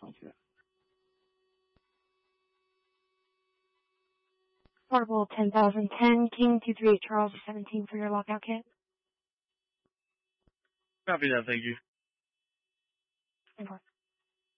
2022. Portable 10,010, King 238 Charles 17 for your lockout kit. Copy that, thank you. Okay.